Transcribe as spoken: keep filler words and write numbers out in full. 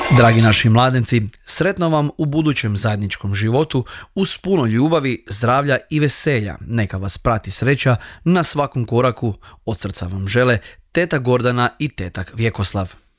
Dragi naši mladenci, sretno vam u budućem zajedničkom životu uz puno ljubavi, zdravlja i veselja. Neka vas prati sreća na svakom koraku. Od srca vam žele teta Gordana i tetak Vjekoslav.